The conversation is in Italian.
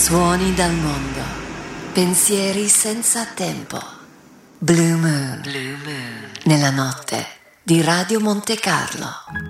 Suoni dal mondo, pensieri senza tempo. Blue Moon, nella notte di Radio Monte Carlo.